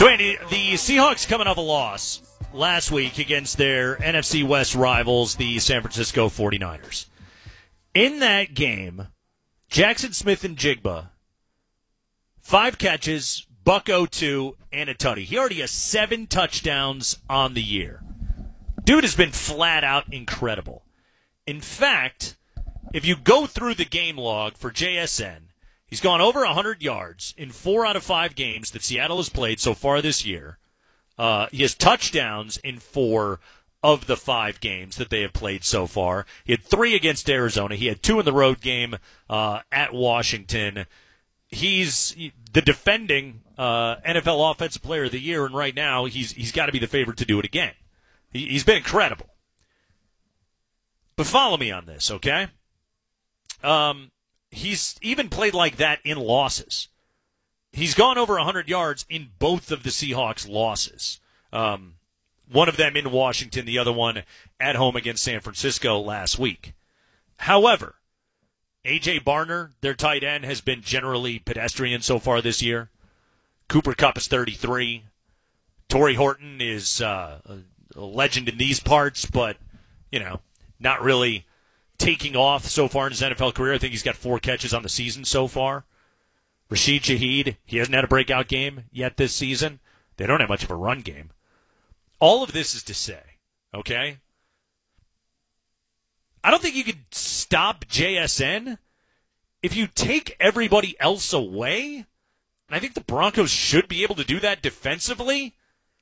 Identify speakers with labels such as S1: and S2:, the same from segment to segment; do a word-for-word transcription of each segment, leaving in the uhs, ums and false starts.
S1: So, Andy, the Seahawks coming off a loss last week against their N F C West rivals, the San Francisco forty-niners. In that game, Jackson Smith-Njigba, five catches, buck oh two, and a tutty. He already has seven touchdowns on the year. Dude has been flat out incredible. In fact, if you go through the game log for J S N, he's gone over one hundred yards in four out of five games that Seattle has played so far this year. Uh, he has touchdowns in four of the five games that they have played so far. He had three against Arizona. He had two in the road game uh, at Washington. He's the defending uh, N F L Offensive Player of the Year, and right now he's he's got to be the favorite to do it again. He, he's been incredible. But follow me on this, okay? Um, he's even played like that in losses. He's gone over one hundred yards in both of the Seahawks' losses. Um, one of them in Washington, the other one at home against San Francisco last week. However, A J. Barner, their tight end, has been generally pedestrian so far this year. Cooper Kupp is thirty-three. Torrey Horton is uh, a legend in these parts, but, you know, not really taking off so far in his N F L career. I think he's got four catches on the season so far. Rashid Shaheed, he hasn't had a breakout game yet this season. They don't have much of a run game. All of this is to say, okay, I don't think you could stop J S N if you take everybody else away. And I think the Broncos should be able to do that defensively.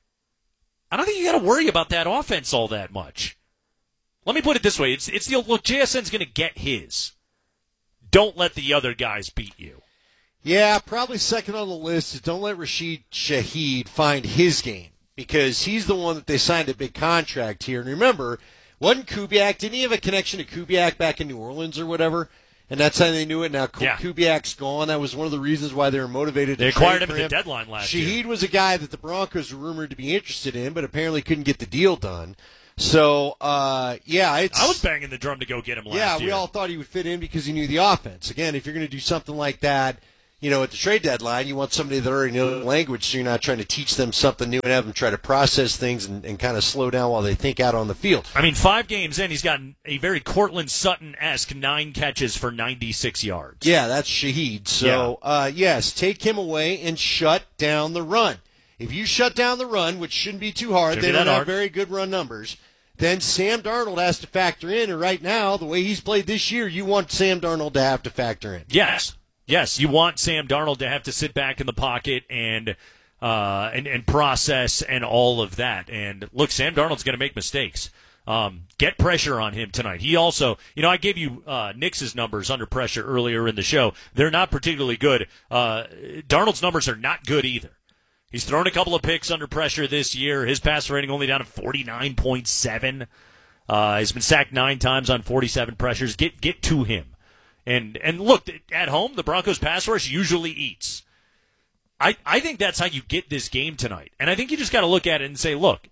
S1: I don't think you got to worry about that offense all that much. Let me put it this way. It's it's the look, J S N's going to get his. Don't let the other guys beat you.
S2: Yeah, probably second on the list is don't let Rashid Shaheed find his game, because he's the one that they signed a big contract here. And remember, wasn't Kubiak, didn't he have a connection to Kubiak back in New Orleans or whatever? And that's how they knew it. Now
S1: yeah.
S2: Kubiak's gone. That was one of the reasons why they were motivated to
S1: They acquired
S2: trade
S1: him
S2: for
S1: at the
S2: him.
S1: deadline last
S2: Shaheed
S1: year.
S2: Shaheed was a guy that the Broncos were rumored to be interested in, but apparently couldn't get the deal done. So, uh, yeah. It's,
S1: I was banging the drum to go get him last
S2: yeah,
S1: year.
S2: Yeah, we all thought he would fit in because he knew the offense. Again, if you're going to do something like that, you know, at the trade deadline, you want somebody that already knows the language, so you're not trying to teach them something new and have them try to process things and, and kind of slow down while they think out on the field.
S1: I mean, five games in, he's gotten a very Cortland Sutton-esque nine catches for ninety-six yards.
S2: Yeah, that's Shaheed. So, yeah. uh, yes, take him away and shut down the run. If you shut down the run, which shouldn't be too hard,
S1: Shouldn't
S2: they don't have
S1: hard.
S2: very good run numbers, then Sam Darnold has to factor in. And right now, the way he's played this year, you want Sam Darnold to have to factor in.
S1: Yes. Yes, you want Sam Darnold to have to sit back in the pocket and uh, and, and process and all of that. And, look, Sam Darnold's going to make mistakes. Um, get pressure on him tonight. He also, you know, I gave you uh, Nix's numbers under pressure earlier in the show. They're not particularly good. Uh, Darnold's numbers are not good either. He's thrown a couple of picks under pressure this year. His passer rating only down to forty-nine point seven. Uh, he's been sacked nine times on forty-seven pressures. Get get to him. And and look, at home, the Broncos pass rush usually eats. I, I think that's how you get this game tonight. And I think you just got to look at it and say, look,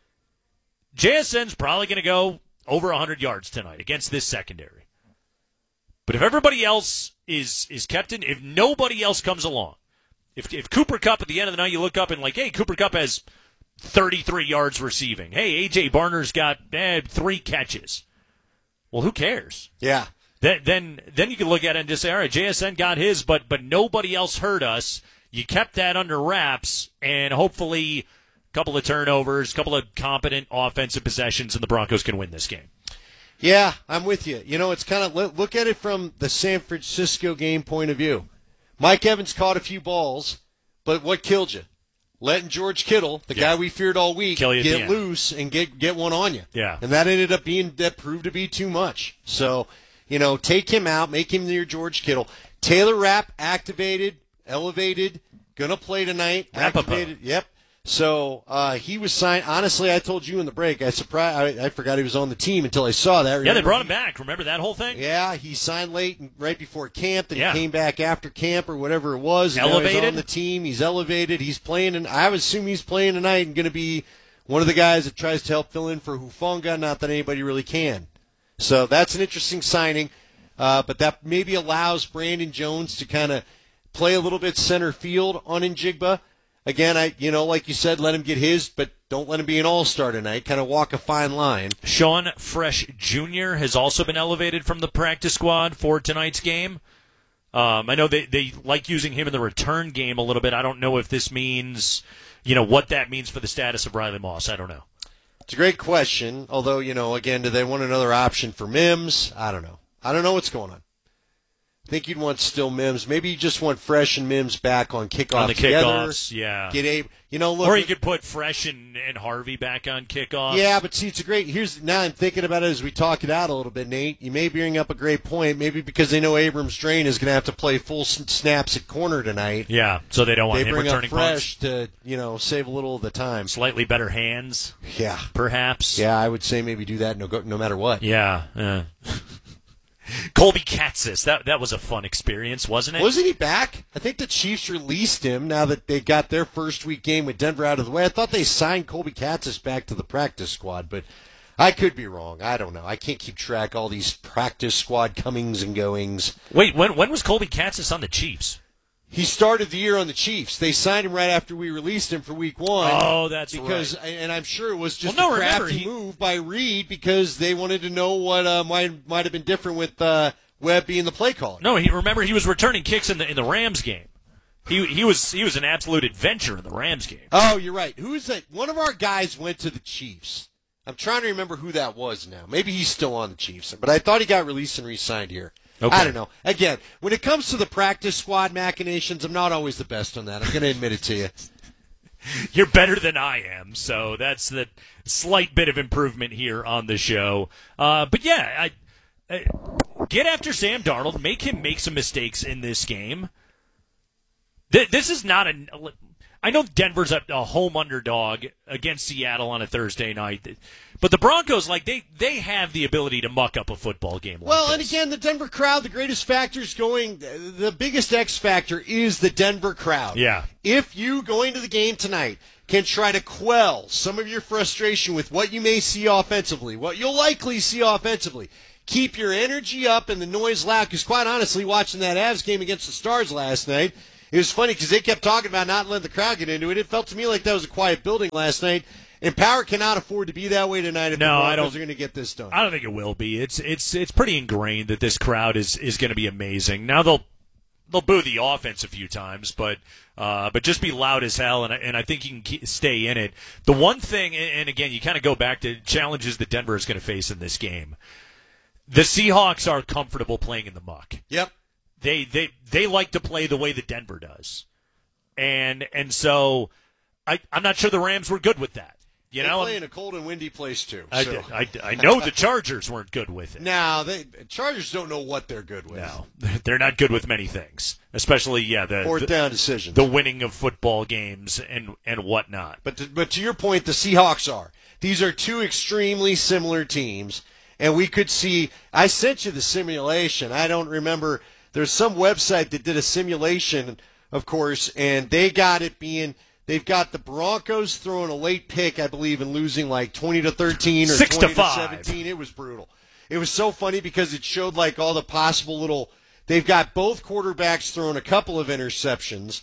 S1: J S N's probably going to go over one hundred yards tonight against this secondary. But if everybody else is is kept in, if nobody else comes along, if if Cooper Kupp at the end of the night you look up and like, hey, Cooper Kupp has thirty-three yards receiving. Hey, A J. Barner's got eh, three catches. Well, who cares?
S2: Yeah.
S1: Then, then, then you can look at it and just say, all right, J S N got his, but but nobody else hurt us. You kept that under wraps, and hopefully a couple of turnovers, a couple of competent offensive possessions, and the Broncos can win this game.
S2: Yeah, I'm with you. You know, it's kind of look at it from the San Francisco game point of view. Mike Evans caught a few balls, but what killed you? Letting George Kittle, the
S1: yeah.
S2: guy we feared all week, get loose and get get one on you.
S1: Yeah,
S2: and that ended up being that proved to be too much. So. You know, take him out, make him near George Kittle. Taylor Rapp activated, elevated, going to play tonight. Activated, yep. So uh, he was signed. Honestly, I told you in the break, I surprised. I, I forgot he was on the team until I saw that. Remember,
S1: yeah, they brought him back. Remember that whole thing?
S2: Yeah, he signed late, right before camp. Then
S1: yeah.
S2: he came back after camp or whatever it was. And
S1: elevated?
S2: Now he's on the team. He's elevated. He's playing, and I would assume he's playing tonight and going to be one of the guys that tries to help fill in for Hufanga. Not that anybody really can. So that's an interesting signing, uh, but that maybe allows Brandon Jones to kind of play a little bit center field on Njigba. again, I you know, like you said, let him get his, but don't let him be an all-star tonight. Kind of walk a fine line.
S1: Sean Fresh Junior has also been elevated from the practice squad for tonight's game. Um, I know they, they like using him in the return game a little bit. I don't know if this means, you know, what that means for the status of Riley Moss. I don't know.
S2: It's a great question. Although, you know, again, do they want another option for Mims? I don't know. I don't know what's going on. I think you'd want still Mims. Maybe you just want Fresh and Mims back on kickoff
S1: on the
S2: together.
S1: kickoffs, yeah.
S2: Get a, you know, look,
S1: or you could put Fresh and, and Harvey back on kickoff.
S2: Yeah, but see, it's a great. Here's now I'm thinking about it as we talk it out a little bit, Nate. You may bring up a great point. Maybe because they know Abrams Drain is going to have to play full snaps at corner tonight.
S1: Yeah, so they don't want
S2: they
S1: him
S2: bring
S1: returning
S2: up Fresh
S1: punts.
S2: to you know save a little of the time.
S1: Slightly better hands.
S2: Yeah,
S1: perhaps.
S2: Yeah, I would say maybe do that no no matter what.
S1: Yeah. Uh. Colby Katzis, that that was a fun experience, wasn't it?
S2: Wasn't he back? I think the Chiefs released him now that they got their first week game with Denver out of the way. I thought they signed Colby Katzis back to the practice squad, but I could be wrong. I don't know. I can't keep track of all these practice squad comings and goings.
S1: Wait, when when was Colby Katzis on the Chiefs?
S2: He started the year on the Chiefs. They signed him right after we released him for week one.
S1: Oh, that's
S2: because,
S1: right.
S2: And I'm sure it was just
S1: well, no,
S2: a crafty
S1: remember, he...
S2: move by Reed because they wanted to know what uh, might might have been different with uh, Webb being the play caller.
S1: No, he remember he was returning kicks in the in the Rams game. He he was he was an absolute adventure in the Rams game.
S2: Oh, you're right. Who is that? One of our guys went to the Chiefs. I'm trying to remember who that was now. Maybe he's still on the Chiefs, but I thought he got released and re-signed here. Okay. I don't know. Again, when it comes to the practice squad machinations, I'm not always the best on that. I'm going to admit it to you.
S1: You're better than I am, so that's the slight bit of improvement here on the show. Uh, but yeah, I, I, get after Sam Darnold, make him make some mistakes in this game. Th- this is not a. I know Denver's a, a home underdog against Seattle on a Thursday night, but the Broncos, like they, they have the ability to muck up a football game. Like
S2: well,
S1: this.
S2: And again, the Denver crowd, the greatest factor is going. The biggest X factor is the Denver crowd.
S1: Yeah.
S2: If you going to the game tonight can try to quell some of your frustration with what you may see offensively, what you'll likely see offensively, keep your energy up and the noise loud. Because quite honestly, watching that Avs game against the Stars last night. It was funny because they kept talking about not letting the crowd get into it. It felt to me like that was a quiet building last night. And Power cannot afford to be that way tonight if
S1: no,
S2: the Broncos
S1: I don't,
S2: are going to get this done.
S1: I don't think it will be. It's it's it's pretty ingrained that this crowd is, is going to be amazing. Now they'll they'll boo the offense a few times, but uh, but just be loud as hell, and and I think you can keep, stay in it. The one thing, and again, you kind of go back to challenges that Denver is going to face in this game. The Seahawks are comfortable playing in the muck.
S2: Yep.
S1: They they they like to play the way that Denver does, and and so I I'm not sure the Rams were good with that. You
S2: they
S1: know,
S2: play in a cold and windy place too.
S1: I,
S2: so.
S1: I, I know the Chargers weren't good with it.
S2: Now they Chargers don't know what they're good with.
S1: No, they're not good with many things, especially yeah the
S2: fourth
S1: the,
S2: down decisions,
S1: the winning of football games and and whatnot.
S2: But to, but to your point, the Seahawks are. These are two extremely similar teams, and we could see. I sent you the simulation. I don't remember. There's some website that did a simulation, of course, and they got it being they've got the Broncos throwing a late pick, I believe, and losing like twenty to thirteen or
S1: Six
S2: twenty
S1: to,
S2: to seventeen. It was brutal. It was so funny because it showed like all the possible little. They've got both quarterbacks throwing a couple of interceptions.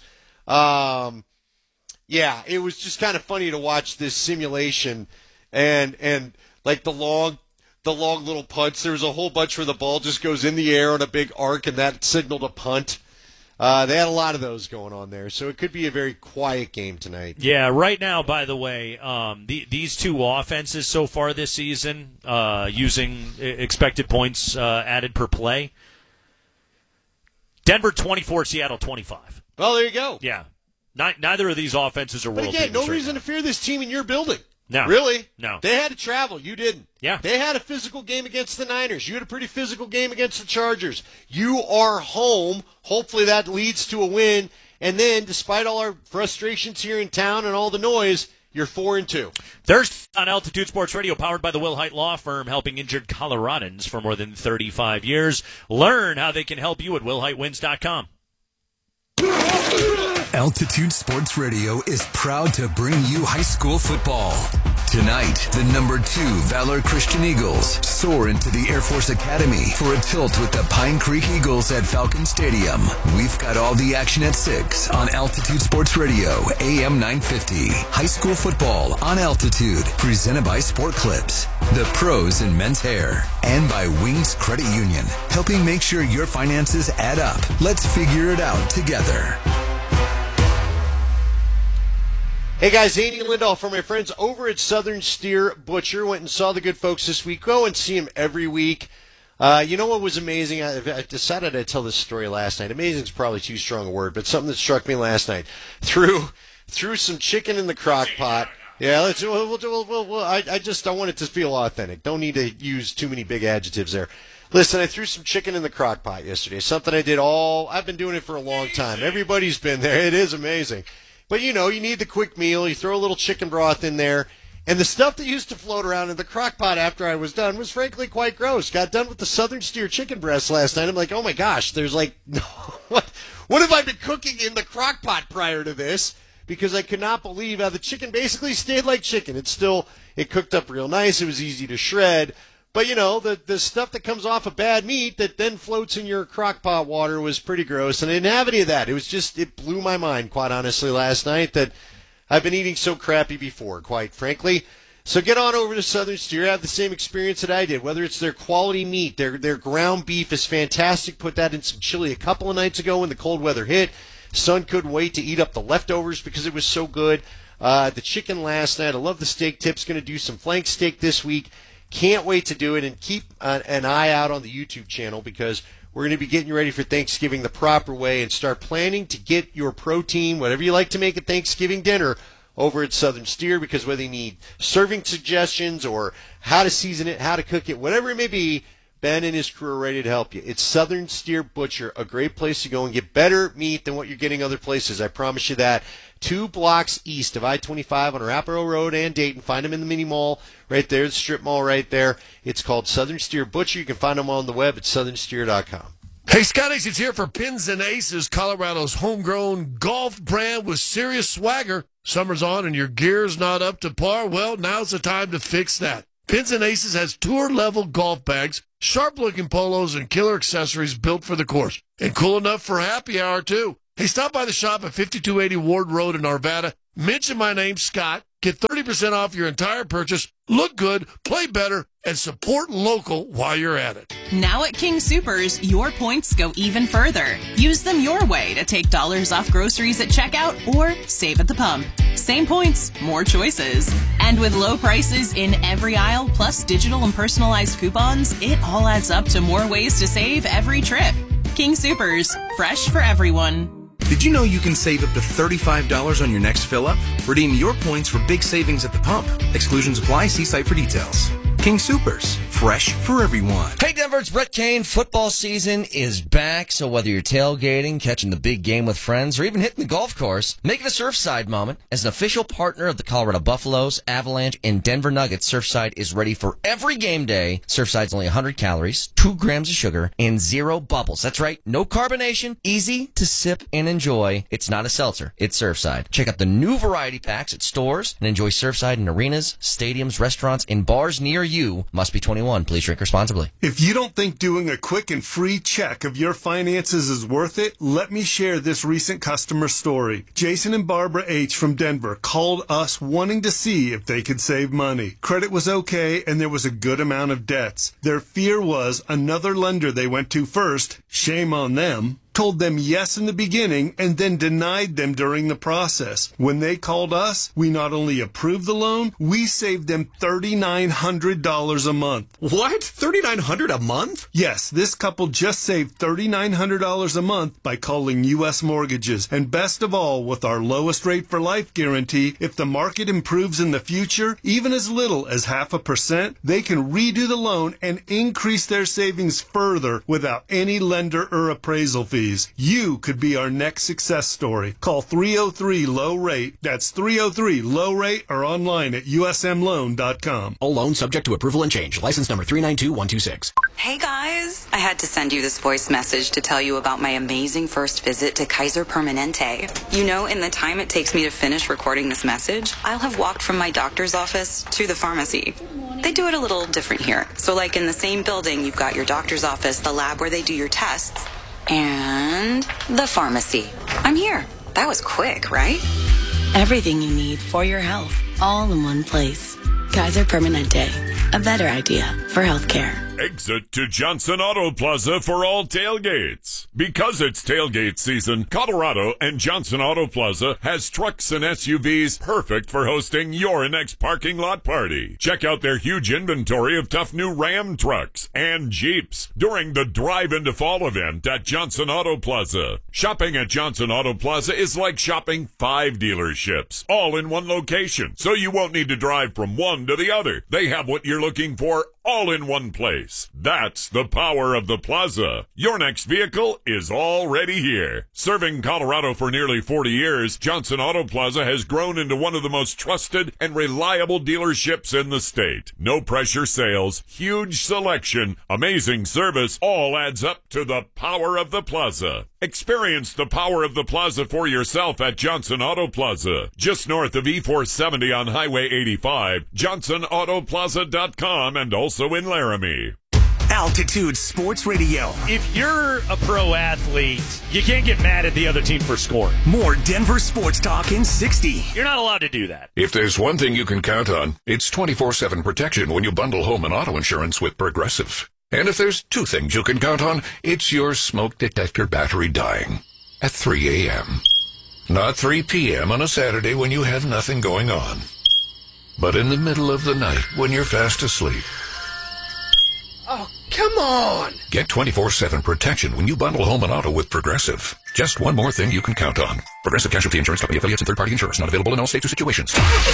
S2: Um, yeah, it was just kind of funny to watch this simulation, and and like the long. The long little punts. There was a whole bunch where the ball just goes in the air on a big arc, and that signaled a punt. Uh, they had a lot of those going on there, so it could be a very quiet game tonight.
S1: Yeah, right now, by the way, um, the, these two offenses so far this season, uh, using expected points uh, added per play, Denver twenty-four, Seattle twenty-five.
S2: Well, there you go.
S1: Yeah. Not, neither of these offenses are
S2: but
S1: world
S2: again, no
S1: right
S2: reason
S1: now.
S2: to fear this team in your building.
S1: No.
S2: Really?
S1: No.
S2: They had to travel. You didn't.
S1: Yeah.
S2: They had a physical game against the Niners. You had a pretty physical game against the Chargers. You are home. Hopefully that leads to a win. And then, despite all our frustrations here in town and all the noise, you're four and two.
S1: Thursday on Altitude Sports Radio, powered by the Will Hite Law Firm, helping injured Coloradans for more than thirty-five years. Learn how they can help you at will hite wins dot com.
S3: Altitude Sports Radio is proud to bring you high school football. Tonight, the number two Valor Christian Eagles soar into the Air Force Academy for a tilt with the Pine Creek Eagles at Falcon Stadium. We've got all the action at six on Altitude Sports Radio, A M nine fifty. High school football on Altitude, presented by Sport Clips, the pros in men's hair, and by Wings Credit Union, helping make sure your finances add up. Let's figure it out together.
S2: Hey guys, Andy Lindahl from my friends over at Southern Steer Butcher. Went and saw the good folks this week. Go and see them every week. Uh, you know what was amazing? I, I decided I'd tell this story last night. Amazing is probably too strong a word, but something that struck me last night. Threw threw some chicken in the crock pot. Yeah, let's. We'll, we'll, we'll, we'll, I, I just I want it to feel authentic. Don't need to use too many big adjectives there. Listen, I threw some chicken in the crock pot yesterday. Something I did all. I've been doing it for a long time. Everybody's been there. It is amazing. But, you know, you need the quick meal. You throw a little chicken broth in there. And the stuff that used to float around in the crock pot after I was done was frankly quite gross. Got done with the Southern Steer chicken breast last night. I'm like, oh, my gosh, there's like, no, what, what have I been cooking in the crock pot prior to this? Because I could not believe how the chicken basically stayed like chicken. It's still, it cooked up real nice. It was easy to shred. But, you know, the, the stuff that comes off of bad meat that then floats in your crock pot water was pretty gross. And I didn't have any of that. It was just, it blew my mind, quite honestly, last night that I've been eating so crappy before, quite frankly. So get on over to Southern Steer. Have the same experience that I did, whether it's their quality meat. Their, their ground beef is fantastic. Put that in some chili a couple of nights ago when the cold weather hit. Son couldn't wait to eat up the leftovers because it was so good. Uh, the chicken last night. I love the steak tips. Going to do some flank steak this week. Can't wait to do it, and keep uh, an eye out on the YouTube channel because we're going to be getting ready for Thanksgiving the proper way and start planning to get your protein, whatever you like to make at Thanksgiving dinner, over at Southern Steer, because whether you need serving suggestions or how to season it, how to cook it, whatever it may be, Ben and his crew are ready to help you. It's Southern Steer Butcher, a great place to go and get better meat than what you're getting other places. I promise you that. Two blocks east of I twenty-five on Arapahoe Road and Dayton. Find them in the mini mall right there, the strip mall right there. It's called Southern Steer Butcher. You can find them on the web at southern steer dot com.
S4: Hey, Scott Ace is here for Pins and Aces, Colorado's homegrown golf brand with serious swagger. Summer's on and your gear's not up to par? Well, now's the time to fix that. Pins and Aces has tour-level golf bags, sharp-looking polos, and killer accessories built for the course. And cool enough for happy hour, too. Hey, stop by the shop at fifty-two eighty Ward Road in Arvada. Mention my name, Scott. Get thirty percent off your entire purchase. Look good, play better, and support local while you're at it.
S5: Now at King Soopers, your points go even further. Use them your way to take dollars off groceries at checkout or save at the pump. Same points, more choices. And with low prices in every aisle, plus digital and personalized coupons, it all adds up to more ways to save every trip. King Soopers, fresh for everyone.
S6: Did you know you can save up to thirty-five dollars on your next fill-up? Redeem your points for big savings at the pump. Exclusions apply. See site for details. King Soopers, fresh for everyone.
S7: Hey Denver, it's Brett Kane. Football season is back, so whether you're tailgating, catching the big game with friends, or even hitting the golf course, make it a Surfside moment. As an official partner of the Colorado Buffaloes, Avalanche, and Denver Nuggets, Surfside is ready for every game day. Surfside's only one hundred calories, two grams of sugar, and zero bubbles. That's right, no carbonation, easy to sip and enjoy. It's not a seltzer, it's Surfside. Check out the new variety packs at stores and enjoy Surfside in arenas, stadiums, restaurants, and bars near you. Must be twenty-one. Please drink responsibly.
S8: If you don't think doing a quick and free check of your finances is worth it, let me share this recent customer story. Jason and Barbara H. from Denver called us wanting to see if they could save money. Credit was okay, and there was a good amount of debts. Their fear was another lender they went to first, shame on them, told them yes in the beginning and then denied them during the process. When they called us, we not only approved the loan, we saved them three thousand nine hundred dollars a month.
S6: What? three thousand nine hundred dollars a month?
S8: Yes, this couple just saved three thousand nine hundred dollars a month by calling U S Mortgages. And best of all, with our lowest rate for life guarantee, if the market improves in the future, even as little as half a percent, they can redo the loan and increase their savings further without any lender or appraisal fee. Vs. You could be our next success story. Call three oh three, low rate. That's three oh three, low rate, or online at U S M loan dot com.
S9: All loans subject to approval and change. License number three nine two one two six.
S10: Hey guys, I had to send you this voice message to tell you about my amazing first visit to Kaiser Permanente. You know, in the time it takes me to finish recording this message, I'll have walked from my doctor's office to the pharmacy. They do it a little different here. So like in the same building, you've got your doctor's office, the lab where they do your tests, and the pharmacy. I'm here. That was quick, right?
S11: Everything you need for your health, all in one place. Kaiser Permanente, a better idea for healthcare.
S12: Exit to Johnson Auto Plaza for all tailgates. Because it's tailgate season, Colorado and Johnson Auto Plaza has trucks and S U Vs perfect for hosting your next parking lot party. Check out their huge inventory of tough new Ram trucks and Jeeps during the Drive into Fall event at Johnson Auto Plaza. Shopping at Johnson Auto Plaza is like shopping five dealerships, all in one location, so you won't need to drive from one to the other. They have what you're looking for all in one place. That's the power of the plaza. Your next vehicle is already here. Serving Colorado for nearly forty years, Johnson Auto Plaza has grown into one of the most trusted and reliable dealerships in the state. No pressure sales, huge selection, amazing service, all adds up to the power of the plaza. Experience the power of the plaza for yourself at Johnson Auto Plaza, just north of E four seventy on Highway eighty-five, johnson auto plaza dot com, and also in Laramie.
S13: Altitude Sports Radio.
S1: If you're a pro athlete, you can't get mad at the other team for scoring.
S13: More Denver sports talk in sixty.
S1: You're not allowed to do that.
S14: If there's one thing you can count on, it's twenty-four seven protection when you bundle home and auto insurance with Progressive. And if there's two things you can count on, it's your smoke detector battery dying at three a.m. Not three p.m. on a Saturday when you have nothing going on, but in the middle of the night when you're fast asleep.
S4: Oh, come on!
S14: Get twenty-four seven protection when you bundle home and auto with Progressive. Just one more thing you can count on. Progressive Casualty Insurance Company affiliates and third-party insurance. Not available in all states or situations.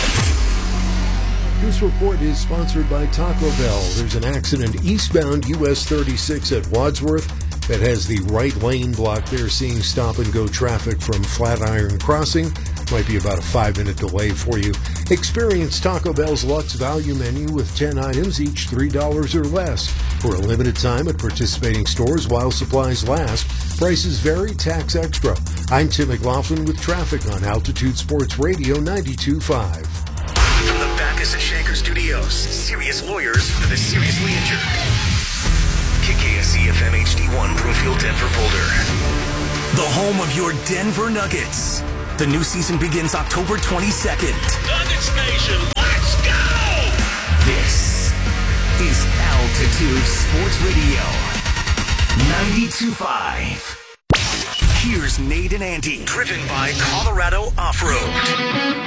S15: This report is sponsored by Taco Bell. There's an accident eastbound U S thirty-six at Wadsworth that has the right lane blocked there, seeing stop-and-go traffic from Flatiron Crossing. Might be about a five-minute delay for you. Experience Taco Bell's Lux Value Menu with ten items, each three dollars or less. For a limited time at participating stores while supplies last. Prices vary, tax extra. I'm Tim McLaughlin with traffic on Altitude Sports Radio ninety-two point five.
S13: From the Backus and Shanker Studios, serious lawyers for the seriously injured. K K S E F M H D one, Broomfield, Denver, Boulder. The home of your Denver Nuggets. The new season begins October twenty-second.
S16: Nuggets Nation, let's go!
S13: This is Altitude Sports Radio ninety-two point five. Here's Nate and Andy, driven by Colorado Off-Road.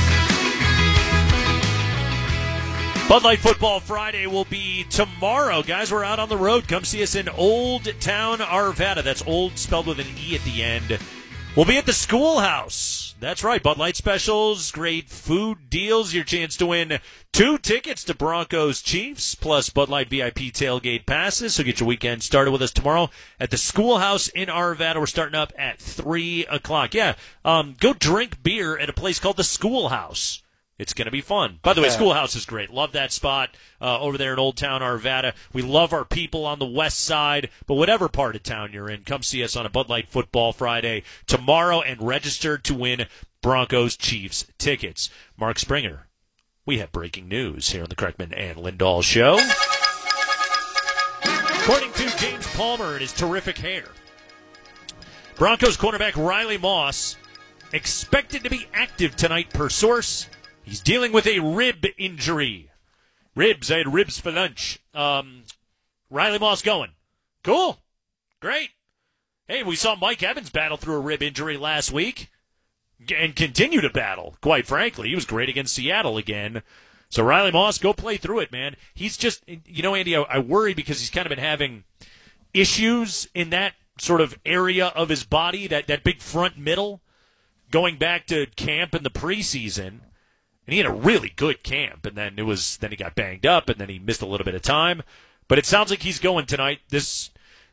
S1: Bud Light Football Friday will be tomorrow. Guys, we're out on the road. Come see us in Old Town Arvada. That's old spelled with an E at the end. We'll be at the Schoolhouse. That's right. Bud Light specials, great food deals, your chance to win two tickets to Broncos Chiefs, plus Bud Light V I P tailgate passes. So get your weekend started with us tomorrow at the Schoolhouse in Arvada. We're starting up at three o'clock. Yeah, um, go drink beer at a place called the Schoolhouse. It's going to be fun. By the way, Schoolhouse is great. Love that spot uh, over there in Old Town Arvada. We love our people on the west side, but whatever part of town you're in, come see us on a Bud Light Football Friday tomorrow and register to win Broncos Chiefs tickets. Mark Springer, we have breaking news here on the Kreckman and Lindahl Show. According to James Palmer and his terrific hair, Broncos cornerback Riley Moss expected to be active tonight per source. He's dealing with a rib injury. Ribs. I had ribs for lunch. Um, Riley Moss going. Cool. Great. Hey, we saw Mike Evans battle through a rib injury last week and continue to battle, quite frankly. He was great against Seattle again. So Riley Moss, go play through it, man. He's just, you know, Andy, I, I worry because he's kind of been having issues in that sort of area of his body, that, that big front middle, going back to camp in the preseason. And he had a really good camp, and then it was then he got banged up, and then he missed a little bit of time. But it sounds like he's going tonight. This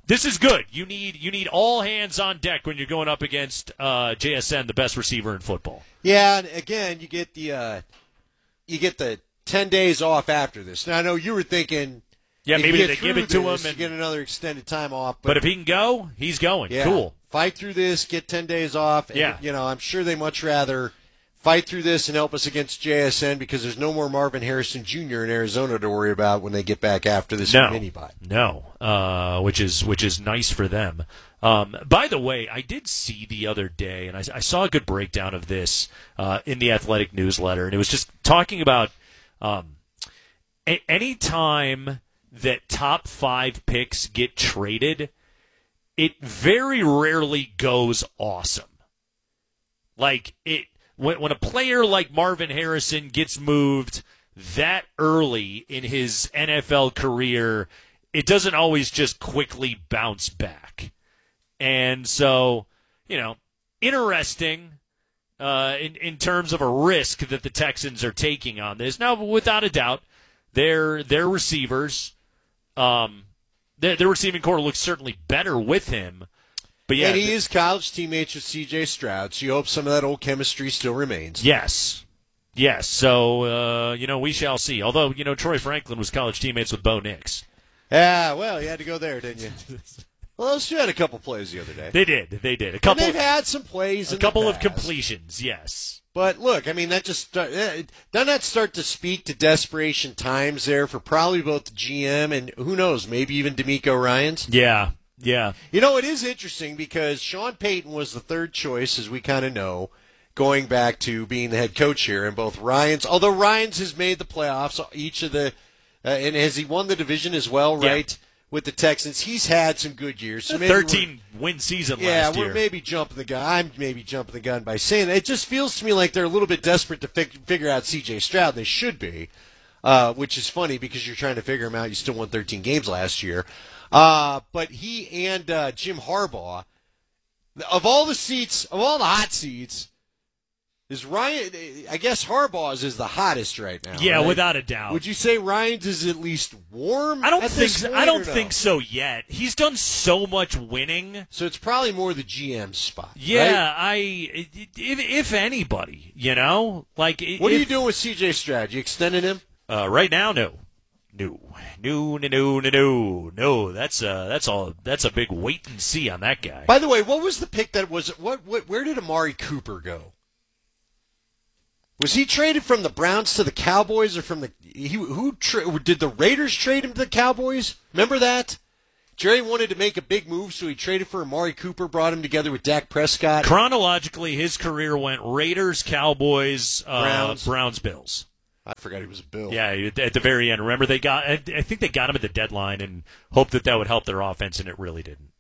S1: This is good. You need you need all hands on deck when you're going up against uh, J S N, the best receiver in football.
S2: Yeah, and again, you get the uh, you get the ten days off after this. Now, I know you were thinking,
S1: yeah, maybe they
S2: give
S1: it to
S2: this,
S1: him and
S2: get another extended time off.
S1: But, but if he can go, he's going.
S2: Yeah,
S1: cool.
S2: Fight through this, get ten days off. And,
S1: yeah,
S2: you know, I'm sure they much rather fight through this and help us against J S N because there's no more Marvin Harrison Junior in Arizona to worry about when they get back after this
S1: no,
S2: mini bye.
S1: No, uh, which is which is nice for them. Um, by the way, I did see the other day, and I, I saw a good breakdown of this uh, in the Athletic newsletter, and it was just talking about um, a- any time that top five picks get traded, it very rarely goes awesome. Like it. When, when a player like Marvin Harrison gets moved that early in his N F L career, it doesn't always just quickly bounce back. And so, you know, interesting uh, in, in terms of a risk that the Texans are taking on this. Now, without a doubt, their their receivers, um, their, their receiving core looks certainly better with him. But yeah,
S2: and he is college teammates with C J Stroud, so you hope some of that old chemistry still remains.
S1: Yes. Yes. So, uh, you know, we shall see. Although, you know, Troy Franklin was college teammates with Bo Nix.
S2: Yeah, well, you had to go there, didn't you? Well, those two had a couple plays the other day.
S1: They did. They did. A couple.
S2: And they've had some plays
S1: A
S2: in
S1: couple
S2: the
S1: of
S2: past.
S1: completions, yes.
S2: But look, I mean, that just start, doesn't that start to speak to desperation times there for probably both the G M and who knows, maybe even D'Amico Ryans?
S1: Yeah. Yeah.
S2: You know, it is interesting because Sean Payton was the third choice, as we kind of know, going back to being the head coach here. And both Ryans, although Ryans has made the playoffs, each of the, uh, and has he won the division as well, right? Yeah. With the Texans, he's had some good years. So
S1: thirteen win season
S2: yeah,
S1: last year.
S2: Yeah, we're maybe jumping the gun. I'm maybe jumping the gun by saying that. It just feels to me like they're a little bit desperate to fig- figure out C J Stroud. They should be, uh, which is funny because you're trying to figure him out. You still won thirteen games last year. Uh, but he and uh, Jim Harbaugh, of all the seats, of all the hot seats, is Ryan, I guess Harbaugh's is the hottest right now.
S1: Yeah,
S2: right?
S1: without a doubt.
S2: Would you say Ryan's is at least warm?
S1: I don't
S2: at
S1: think
S2: this
S1: so,
S2: point,
S1: I don't
S2: or no?
S1: think so yet. He's done so much winning.
S2: So it's probably more the G M spot.
S1: Yeah,
S2: right?
S1: I if, if anybody, you know, like
S2: what
S1: if,
S2: are you doing with C J Stroud? You extending him?
S1: Uh, right now, no. No, no, no, no, no, no, no. That's uh, that's all. That's a big wait and see on that guy.
S2: By the way, what was the pick that was? What? what where did Amari Cooper go? Was he traded from the Browns to the Cowboys, or from the he, who tra- did the Raiders trade him to the Cowboys? Remember that? Jerry wanted to make a big move, so he traded for Amari Cooper, brought him together with Dak Prescott.
S1: Chronologically, his career went Raiders, Cowboys, uh,
S2: Browns.
S1: Browns, Bills.
S2: I forgot he was a Bill.
S1: Yeah, at the very end. Remember, they got. I think they got him at the deadline and hoped that that would help their offense, and it really didn't.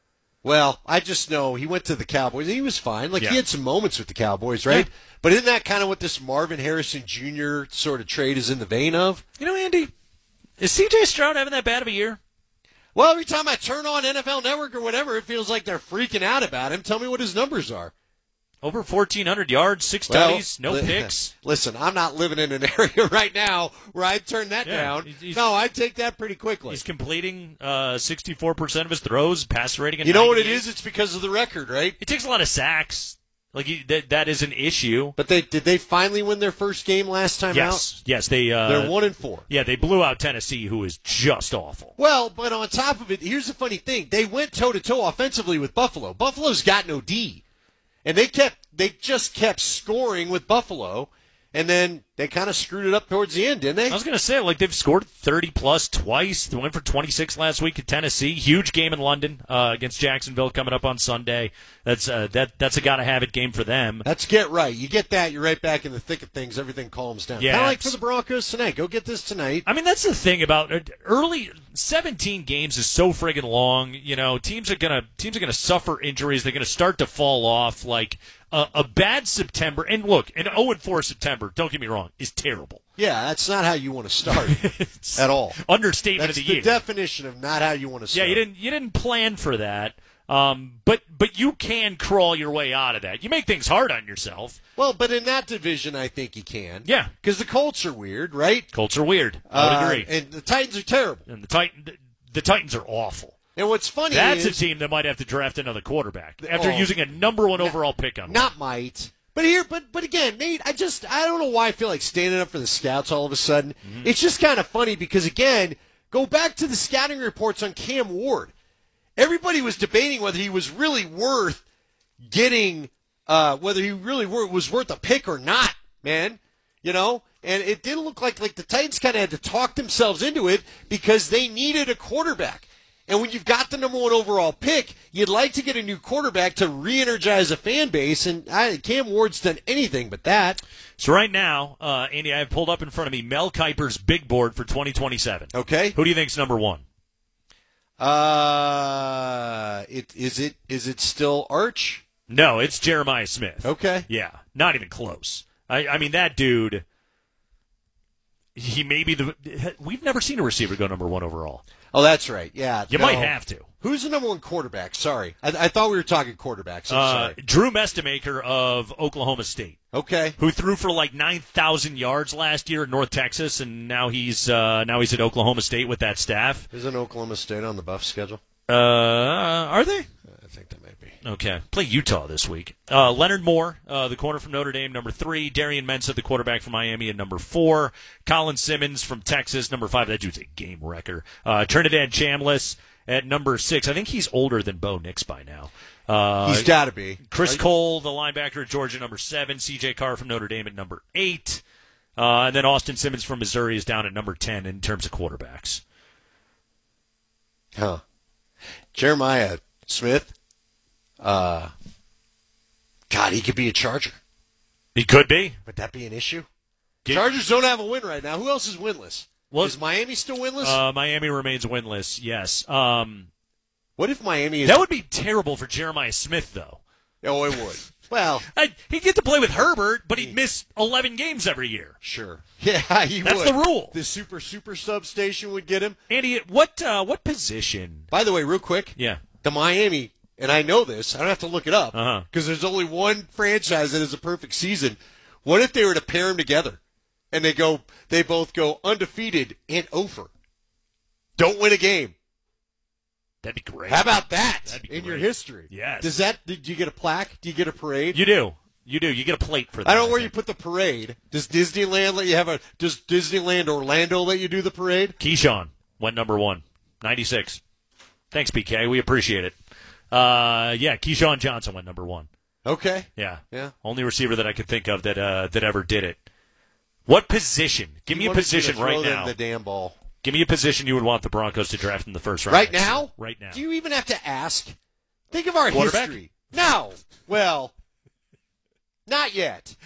S2: Well, I just know he went to the Cowboys. And he was fine. Like,
S1: yeah.
S2: he had some moments with the Cowboys, right?
S1: Yeah.
S2: But isn't that kind of what this Marvin Harrison Junior sort of trade is in the vein of?
S1: You know, Andy, is C J Stroud having that bad of a year?
S2: Well, every time I turn on N F L Network or whatever, it feels like they're freaking out about him. Tell me what his numbers are.
S1: Over fourteen hundred yards, six
S2: well,
S1: tutties, no
S2: li-
S1: picks.
S2: Listen, I'm not living in an area right now where I'd turn that
S1: Yeah,
S2: down.
S1: he's-
S2: No, I'd take that pretty quickly.
S1: He's completing uh, sixty-four percent of his throws, pass rating at
S2: You know what it
S1: ninety-eight.
S2: is? It's because of the record, right?
S1: It takes a lot of sacks. Like he, that, that is an issue.
S2: But they did they finally win their first game last time
S1: Yes, yes, they. Uh,
S2: out? They're one and four.
S1: Yeah, they blew out Tennessee, who is just awful.
S2: Well, but on top of it, here's the funny thing: they went toe to toe offensively with Buffalo. Buffalo's got no D, and they kept they just kept scoring with Buffalo, and then they kind of screwed it up towards the end, didn't they?
S1: I was going to say, like, they've scored thirty plus twice. They went for twenty-six last week at Tennessee. Huge game in London uh, against Jacksonville coming up on Sunday. That's uh, that that's a gotta-have-it game for them.
S2: That's get right. You get that, you're right back in the thick of things. Everything calms down.
S1: Yeah,
S2: kind of like
S1: it's-
S2: for the Broncos tonight. Go get this tonight.
S1: I mean, that's the thing about uh, early seventeen games is so friggin' long. You know, teams are gonna teams are gonna suffer injuries. They're gonna start to fall off. Like uh, a bad September, and look, an oh and four September. Don't get me wrong, is terrible.
S2: Yeah, that's not how you want to start at all.
S1: Understatement
S2: That's
S1: of the,
S2: the
S1: year.
S2: definition of not how you want to
S1: Yeah,
S2: start.
S1: you didn't you didn't plan for that. Um, but but you can crawl your way out of that. You make things hard on yourself.
S2: Well, but in that division, I think you can.
S1: Yeah,
S2: because the Colts are weird, right?
S1: Colts are weird. I would
S2: Uh,
S1: agree.
S2: And the Titans are terrible.
S1: And the Titan the Titans are awful.
S2: And what's funny
S1: That's
S2: is...
S1: a team that might have to draft another quarterback after
S2: Oh.
S1: using a number one overall pick on
S2: Not might. But here, but but again, Nate, I just I don't know why I feel like standing up for the scouts all of a sudden.
S1: Mm-hmm.
S2: It's just kind of funny because again, go back to the scouting reports on Cam Ward. Everybody was debating whether he was really worth getting, uh, whether he really were, was worth a pick or not, man. You know, and it didn't look like like the Titans kind of had to talk themselves into it because they needed a quarterback. And when you've got the number one overall pick, you'd like to get a new quarterback to re-energize a fan base, and I, Cam Ward's done anything but that.
S1: So right now, uh, Andy, I have pulled up in front of me Mel Kiper's big board for twenty twenty-seven.
S2: Okay.
S1: Who do you think's number one?
S2: Uh, it is it is it still Arch?
S1: No, it's Jeremiah Smith.
S2: Okay.
S1: Yeah, not even close. I, I mean, that dude, he may be the... We've never seen a receiver go number one overall.
S2: Oh, that's right. Yeah.
S1: You
S2: no.
S1: might have to.
S2: Who's the number one quarterback? Sorry. I, I thought we were talking quarterbacks. I'm
S1: Uh,
S2: sorry.
S1: Drew Mestemaker of Oklahoma State.
S2: Okay.
S1: Who threw for like nine thousand yards last year at North Texas, and now he's uh, now he's at Oklahoma State with that staff.
S2: Isn't Oklahoma State on the Buff schedule?
S1: Uh, are they?
S2: I think they might be.
S1: Okay. Play Utah this week. Uh, Leonard Moore, uh, the corner from Notre Dame, number three. Darian Mensah, the quarterback from Miami, at number four. Colin Simmons from Texas, number five. That dude's a game wrecker. Uh, Trinidad Chambliss at number six. I think he's older than Bo Nix by now. Uh,
S2: He's got to be.
S1: Chris Cole, the linebacker at Georgia, number seven. C J Carr from Notre Dame at number eight. Uh, and then Austin Simmons from Missouri is down at number ten in terms of quarterbacks.
S2: Huh. Jeremiah Smith. Uh, God, he could be a Charger.
S1: He could be.
S2: Would that be an issue?
S1: Get-
S2: Chargers don't have a win right now. Who else is winless?
S1: Well,
S2: is Miami still winless?
S1: Uh, Miami remains winless, yes. Um,
S2: what if Miami is...
S1: That would be terrible for Jeremiah Smith, though.
S2: Oh, it would. Well...
S1: I'd, he'd get to play with Herbert, but he'd miss eleven games every year.
S2: Sure. Yeah, he
S1: That's
S2: would.
S1: the rule.
S2: The super, super substation would get him.
S1: Andy, what uh, what position?
S2: By the way, real quick.
S1: Yeah.
S2: The Miami, and I know this, I don't have to look it up, because
S1: Uh-huh.
S2: there's only one franchise that has a perfect season. What if they were to pair them together, and they go, they both go undefeated and over? Don't win a game.
S1: That'd be great.
S2: How about that
S1: That'd be
S2: in your
S1: great.
S2: history?
S1: Yes.
S2: Does that, did you get a plaque? Do you get a parade?
S1: You do. You do. You get a plate for that.
S2: I don't know where you put the parade. Does Disneyland let you have a, does Disneyland Orlando let you do the parade?
S1: Keyshawn went number one, ninety-six. Thanks, P K. We appreciate it. Uh, yeah, Keyshawn Johnson went number one.
S2: Okay.
S1: Yeah.
S2: Yeah.
S1: Only receiver that I could think of that uh, that ever did it. What position? Give me
S2: You
S1: a
S2: want us to
S1: position
S2: throw
S1: right
S2: them
S1: now.
S2: The damn ball.
S1: Give me a position you would want the Broncos to draft in the first round.
S2: Right
S1: next
S2: now?
S1: year. Right now.
S2: Do you even have to ask? Think of our
S1: Quarterback?
S2: history. No. Well, not yet.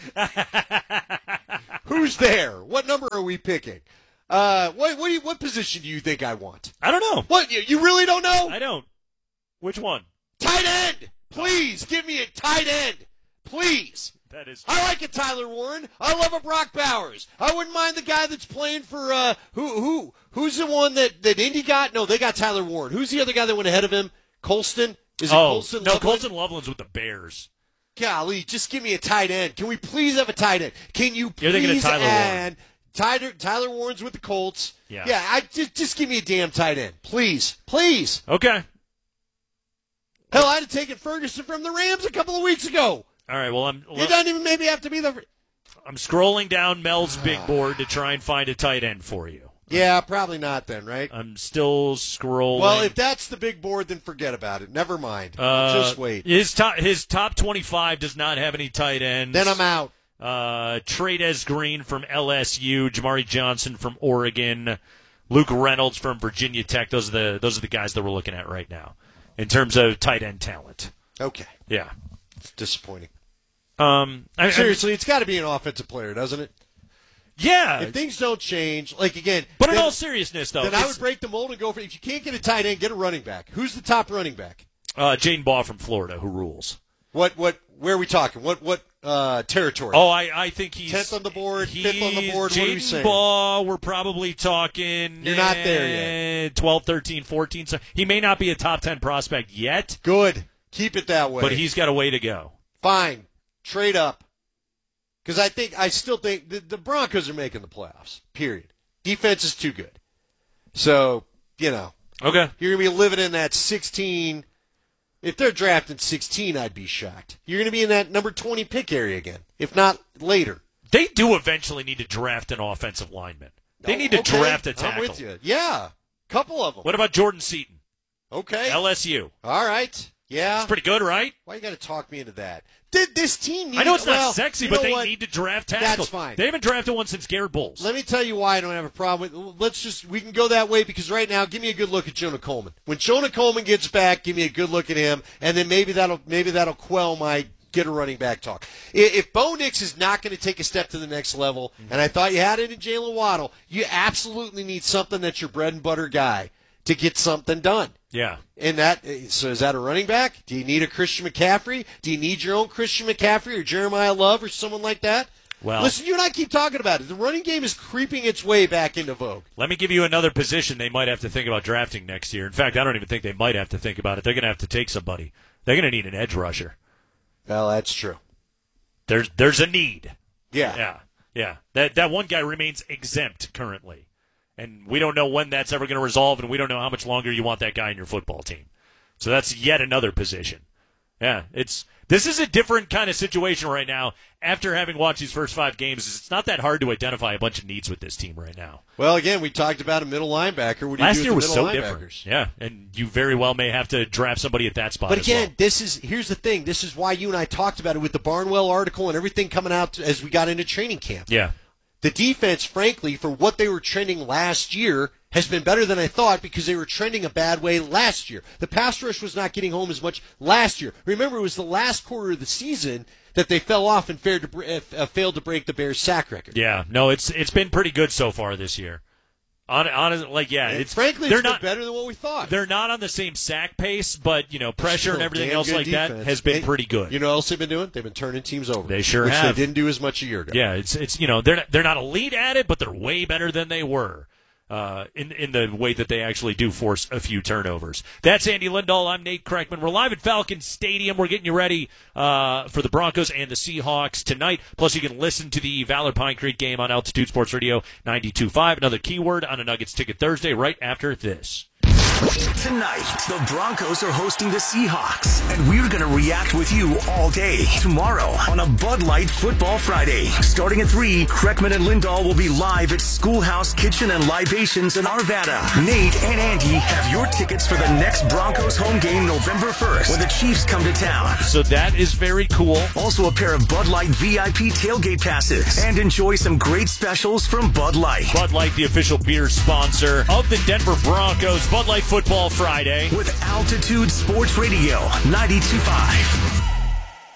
S2: Who's there? What number are we picking? Uh, what what, do you, what position do you think I want?
S1: I don't know.
S2: What you, you really don't know?
S1: I don't. Which one?
S2: Tight end. Please give me a tight end. Please.
S1: That is.
S2: I like a Tyler Warren. I love a Brock Bowers. I wouldn't mind the guy that's playing for uh who who who's the one that, that Indy got? No, they got Tyler Warren. Who's the other guy that went ahead of him? Colston? Is it
S1: oh
S2: Colston?
S1: no,
S2: Loveland?
S1: Colton Loveland's with the Bears.
S2: Golly, just give me a tight end. Can we please have a tight end? Can you please
S1: You're thinking of Tyler
S2: add Tyler Tyler Warren's with the Colts?
S1: Yeah.
S2: Yeah, I just just give me a damn tight end. Please. Please.
S1: Okay.
S2: Hell, I'd have taken Ferguson from the Rams a couple of weeks ago.
S1: All right. Well, I'm.
S2: It doesn't even maybe have to be the
S1: I'm scrolling down Mel's big board to try and find a tight end for you.
S2: Yeah, probably not then, right?
S1: I'm still scrolling.
S2: Well, if that's the big board, then forget about it. Never mind.
S1: Uh,
S2: Just wait.
S1: His top his top twenty-five does not have any tight ends.
S2: Then I'm out.
S1: Uh, Trades Green from L S U, Jamari Johnson from Oregon, Luke Reynolds from Virginia Tech. Those are the those are the guys that we're looking at right now in terms of tight end talent.
S2: Okay.
S1: Yeah.
S2: It's disappointing.
S1: Um, I,
S2: Seriously, it's got to be an offensive player, doesn't it?
S1: Yeah.
S2: If things don't change, like again.
S1: But in
S2: then,
S1: all seriousness, though,
S2: then I
S1: it's-
S2: would break the mold and go for. If you can't get a tight end, get a running back. Who's the top running back?
S1: Uh, Jaden Baugh from Florida, who rules.
S2: What? What? Where are we talking? What? What uh, territory?
S1: Oh, I, I think he's
S2: tenth on the board,
S1: he's,
S2: fifth on the board. What are we
S1: Jaden
S2: saying?
S1: Baugh, we're probably talking.
S2: You're not there
S1: eh,
S2: yet.
S1: twelve, thirteen, fourteen. So he may not be a top ten prospect yet.
S2: Good. Keep it that way.
S1: But he's got a way to go.
S2: Fine. Trade up. Because I think I still think the, the Broncos are making the playoffs. Period. Defense is too good. So you know,
S1: Okay.
S2: You're going to be living in that sixteen. If they're drafting sixteen, I'd be shocked. You're going to be in that number twenty pick area again, if not later.
S1: They do eventually need to draft an offensive lineman. They
S2: Oh,
S1: need to
S2: okay.
S1: draft a tackle.
S2: I'm with you. Yeah, couple of them.
S1: What about Jordan Seaton?
S2: Okay.
S1: L S U.
S2: All right. Yeah.
S1: It's pretty good, right?
S2: Why you got to talk me into that? Did this team need
S1: I know it's not
S2: well,
S1: sexy,
S2: you
S1: but
S2: know
S1: they
S2: what?
S1: need to draft tackles.
S2: That's fine.
S1: They haven't drafted one since Garrett Bowles.
S2: Let me tell you why I don't have a problem with. Let's just we can go that way because right now, give me a good look at Jonah Coleman. When Jonah Coleman gets back, give me a good look at him, and then maybe that'll maybe that'll quell my get a running back talk. If, if Bo Nix is not going to take a step to the next level, mm-hmm. and I thought you had it in Jalen Waddle, you absolutely need something that's your bread and butter guy to get something done.
S1: Yeah.
S2: And that, so is that a running back? Do you need a Christian McCaffrey? Do you need your own Christian McCaffrey or Jeremiah Love or someone like that?
S1: Well,
S2: listen, you and I keep talking about it. The running game is creeping its way back into vogue.
S1: Let me give you another position they might have to think about drafting next year. In fact, I don't even think they might have to think about it. They're going to have to take somebody. They're going to need an edge rusher.
S2: Well, that's true.
S1: There's there's a need.
S2: Yeah.
S1: Yeah. Yeah. That that one guy remains exempt currently. And we don't know when that's ever going to resolve, and we don't know how much longer you want that guy in your football team. So that's yet another position. Yeah, it's this is a different kind of situation right now. After having watched these first five games, it's not that hard to identify a bunch of needs with this team right now.
S2: Well, again, we talked about a middle linebacker. What do
S1: Last
S2: you do
S1: year
S2: with
S1: was
S2: the
S1: so
S2: middle
S1: different.
S2: linebackers?
S1: Yeah, and you very well may have to draft somebody at that spot.
S2: But
S1: as
S2: again,
S1: well.
S2: this is here's the thing. This is why you and I talked about it with the Barnwell article and everything coming out as we got into training camp.
S1: Yeah.
S2: The defense, frankly, for what they were trending last year, has been better than I thought because they were trending a bad way last year. The pass rush was not getting home as much last year. Remember, it was the last quarter of the season that they fell off and failed to, uh, failed to break the Bears' sack record.
S1: Yeah, no, it's it's been pretty good so far this year. On, on like yeah,
S2: And
S1: it's
S2: frankly,
S1: they're
S2: it's been
S1: not
S2: better than what we thought.
S1: They're not on the same sack pace, but you know, pressure and
S2: Still,
S1: everything
S2: damn
S1: else
S2: good
S1: like that
S2: defense.
S1: has been
S2: They-
S1: pretty good.
S2: You know what else they've been doing? They've been turning teams over.
S1: They sure
S2: which
S1: have.
S2: they didn't do as much a year ago.
S1: Yeah, it's it's you know they're not, they're not elite at it, but they're way better than they were. Uh, in in the way that they actually do force a few turnovers. That's Andy Lindahl. I'm Nate Kreckman. We're live at Falcon Stadium. We're getting you ready uh, for the Broncos and the Seahawks tonight. Plus, you can listen to the Valor Pine Creek game on Altitude Sports Radio ninety-two point five. Another keyword on a Nuggets Ticket Thursday right after this.
S13: Tonight, the Broncos are hosting the Seahawks, and we're going to react with you all day. Tomorrow, on a Bud Light Football Friday. Starting at three, Kreckman and Lindahl will be live at Schoolhouse Kitchen and Libations in Arvada. Nate and Andy have your tickets for the next Broncos home game November first, when the Chiefs come to town.
S1: So that is very cool.
S13: Also a pair of Bud Light V I P tailgate passes, and enjoy some great specials from Bud Light.
S1: Bud Light, the official beer sponsor of the Denver Broncos. Bud Light Football Friday.
S13: With Altitude Sports Radio ninety-two point five.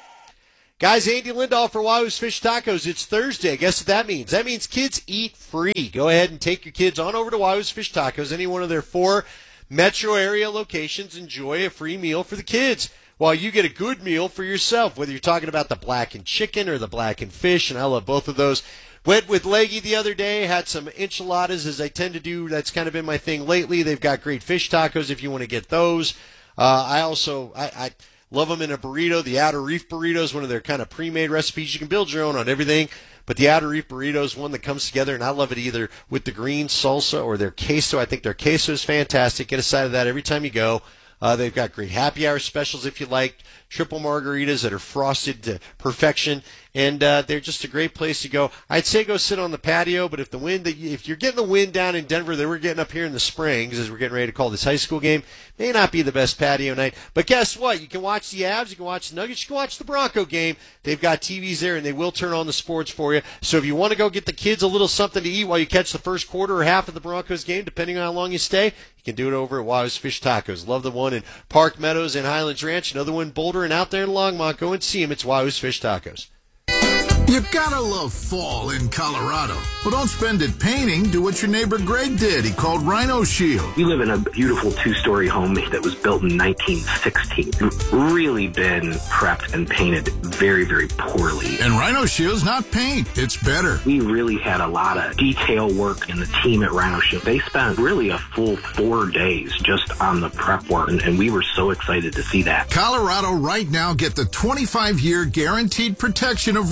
S2: Guys, Andy Lindahl for Wahoo's Fish Tacos. It's Thursday. Guess what that means? That means kids eat free. Go ahead and take your kids on over to Wahoo's Fish Tacos. Any one of their four metro area locations. Enjoy a free meal for the kids while you get a good meal for yourself, whether you're talking about the blackened chicken or the blackened fish, and I love both of those. Went with Leggy the other day, had some enchiladas, as I tend to do. That's kind of been my thing lately. They've got great fish tacos if you want to get those. Uh, I also I, I love them in a burrito. The Outer Reef burrito is one of their kind of pre-made recipes. You can build your own on everything, but the Outer Reef burrito is one that comes together, and I love it either with the green salsa or their queso. I think their queso is fantastic. Get a side of that every time you go. Uh, they've got great happy hour specials if you like, triple margaritas that are frosted to perfection, and uh, they're just a great place to go. I'd say go sit on the patio, but if the wind, if you're getting the wind down in Denver that we're getting up here in the Springs, as we're getting ready to call this high school game, may not be the best patio night. But guess what? You can watch the Avs, you can watch the Nuggets, you can watch the Bronco game. They've got T Vs there, and they will turn on the sports for you. So if you want to go get the kids a little something to eat while you catch the first quarter or half of the Broncos game, depending on how long you stay, you can do it over at Wahoo's Fish Tacos. Love the one in Park Meadows and Highlands Ranch, another one in Boulder, and out there in Longmont. Go and see them. It's Wahoo's Fish Tacos.
S17: You gotta love fall in Colorado. Well, don't spend it painting. Do what your neighbor Greg did. He called Rhino Shield.
S18: We live in a beautiful two-story home that was built in nineteen sixteen. Really been prepped and painted very, very poorly.
S17: And Rhino Shield's not paint. It's better.
S18: We really had a lot of detail work, and the team at Rhino Shield, they spent really a full four days just on the prep work, and, and we were so excited to see that.
S17: Colorado right now, get the twenty-five year guaranteed protection of Rhino Shield.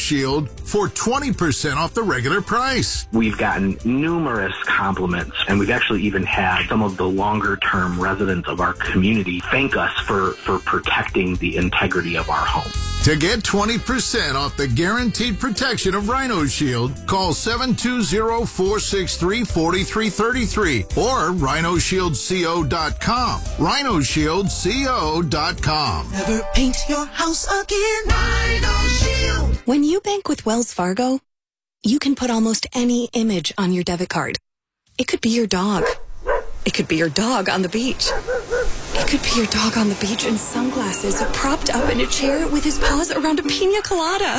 S17: Shield for twenty percent off the regular price.
S18: We've gotten numerous compliments, and we've actually even had some of the longer-term residents of our community thank us for, for protecting the integrity of our home.
S17: To get twenty percent off the guaranteed protection of Rhino Shield, call seven two zero, four six three, four three three three or rhino shield co dot com. rhino shield co dot com.
S19: Never paint your house again. Rhino Shield.
S20: When you bank with Wells Fargo, you can put almost any image on your debit card. It could be your dog. It could be your dog on the beach. It could be your dog on the beach in sunglasses, propped up in a chair with his paws around a pina colada.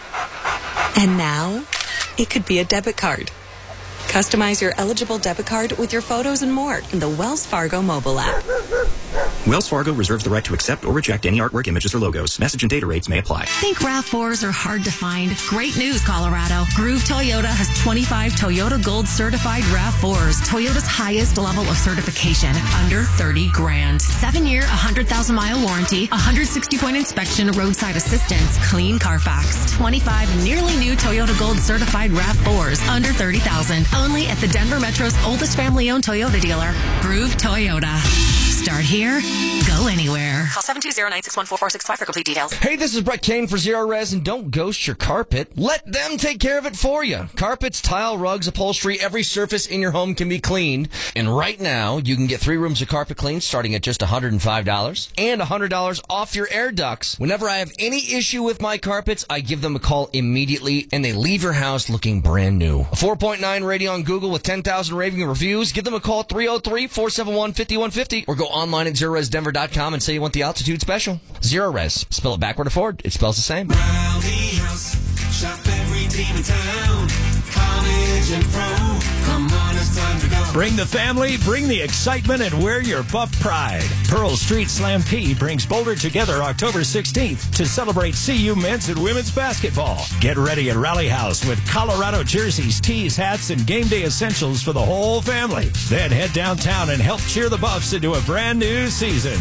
S20: And now, it could be a debit card. Customize your eligible debit card with your photos and more in the Wells Fargo mobile app.
S9: Wells Fargo reserves the right to accept or reject any artwork, images, or logos. Message and data rates may apply.
S21: Think RAV fours are hard to find? Great news, Colorado. Groove Toyota has twenty-five Toyota Gold certified RAV fours. Toyota's highest level of certification, under thirty grand. Seven-year, one hundred thousand mile warranty, one hundred sixty point inspection, roadside assistance, clean Carfax. twenty-five nearly new Toyota Gold certified RAV fours, under thirty thousand. Only at the Denver Metro's oldest family-owned Toyota dealer, Groove Toyota. Start here, go anywhere.
S22: Call seven two zero, nine six one, four four six five for complete details.
S7: Hey, this is Brett Kane for Zero Res, and don't ghost your carpet. Let them take care of it for you. Carpets, tile, rugs, upholstery, every surface in your home can be cleaned. And right now, you can get three rooms of carpet cleaned starting at just one hundred five dollars and one hundred dollars off your air ducts. Whenever I have any issue with my carpets, I give them a call immediately, and they leave your house looking brand new. A four point nine rating on Google with ten thousand raving reviews. Give them a call at three oh three, four seven one, five one five oh or go online at zero res denver dot com and say you want the altitude special. Zero Res. Spell it backward or forward. It spells the same.
S19: Rowdy House. Shop every team in town. College and pro. Come on, it's time to go.
S23: Bring the family, bring the excitement, and wear your Buff pride. Pearl Street Slampede brings Boulder together October sixteenth to celebrate C U men's and women's basketball. Get ready at Rally House with Colorado jerseys, tees, hats, and game day essentials for the whole family. Then head downtown and help cheer the Buffs into a brand new season.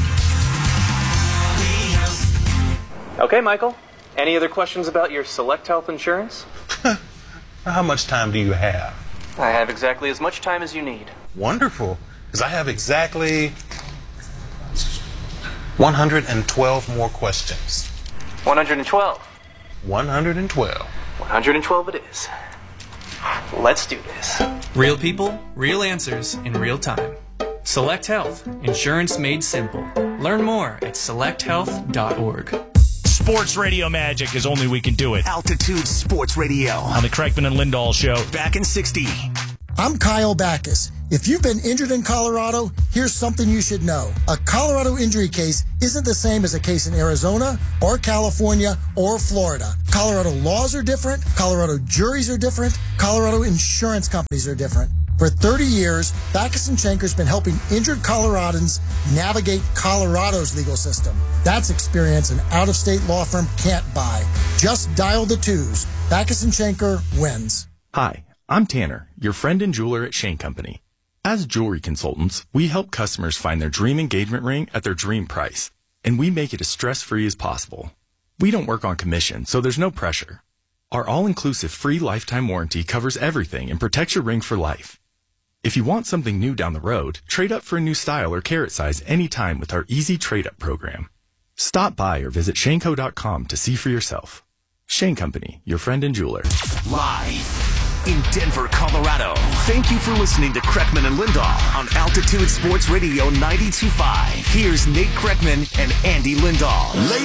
S24: Okay, Michael. Any other questions about your Select Health insurance?
S25: How much time do you have?
S24: I have exactly as much time as you need.
S25: Wonderful, because I have exactly one hundred twelve more questions.
S24: one hundred twelve.
S25: one hundred twelve.
S24: one hundred twelve it is. Let's do this.
S26: Real people, real answers in real time. Select Health. Insurance made simple. Learn more at select health dot org.
S1: Sports radio magic is only we can do it.
S13: Altitude Sports Radio.
S1: On the Kreckman and Lindahl Show.
S13: Back in sixty.
S27: I'm Kyle Backus. If you've been injured in Colorado, here's something you should know. A Colorado injury case isn't the same as a case in Arizona or California or Florida. Colorado laws are different. Colorado juries are different. Colorado insurance companies are different. For thirty years, Backus and Schenker's been helping injured Coloradans navigate Colorado's legal system. That's experience an out-of-state law firm can't buy. Just dial the twos. Backus and Schenker wins.
S28: Hi, I'm Tanner, your friend and jeweler at Shane Company. As jewelry consultants, we help customers find their dream engagement ring at their dream price, and we make it as stress-free as possible. We don't work on commission, so there's no pressure. Our all-inclusive free lifetime warranty covers everything and protects your ring for life. If you want something new down the road, trade up for a new style or carat size anytime with our easy trade-up program. Stop by or visit shane co dot com to see for yourself. Shane Company, your friend and jeweler.
S13: Live in Denver, Colorado. Thank you for listening to Kreckman and Lindahl on Altitude Sports Radio ninety-two point five. Here's Nate Kreckman and Andy Lindahl.